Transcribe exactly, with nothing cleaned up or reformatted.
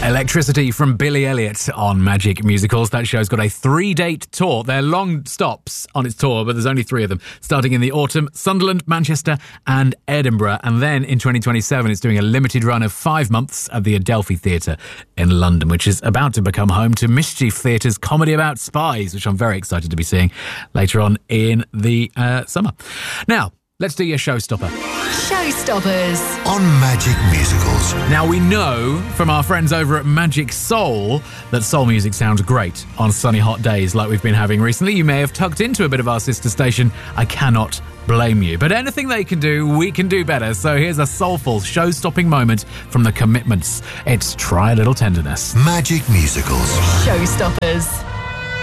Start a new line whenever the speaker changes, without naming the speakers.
Electricity from Billy Elliot on Magic Musicals. That show's got a three-date tour. They're long stops on its tour, but there's only three of them. Starting in the autumn, Sunderland, Manchester and Edinburgh. And then in twenty twenty-seven, it's doing a limited run of five months at the Adelphi Theatre in London, which is about to become home to Mischief Theatre's comedy about spies, which I'm very excited to be seeing later on in the uh, summer. Now, let's do your showstopper.
Showstoppers
on Magic Musicals.
Now, we know from our friends over at Magic Soul that soul music sounds great on sunny hot days like we've been having recently. You may have tucked into a bit of our sister station. I cannot blame you. But anything they can do, we can do better. So here's a soulful, show-stopping moment from The Commitments. It's Try a Little Tenderness.
Magic Musicals.
Showstoppers.